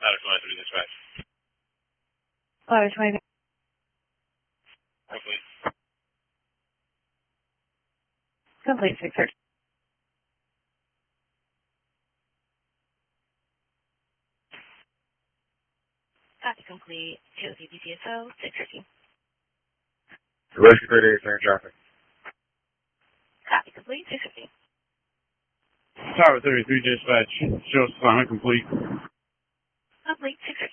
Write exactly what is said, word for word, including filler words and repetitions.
Ladder twenty-three dispatch. Ladder twenty-three. Complete. Complete six thirty. Copy complete. K O C P T S O six fifty. Rescue thirty-eight, center traffic. Copy complete six fifty. Tower thirty-three dispatch. Show assignment complete. Complete six fifty.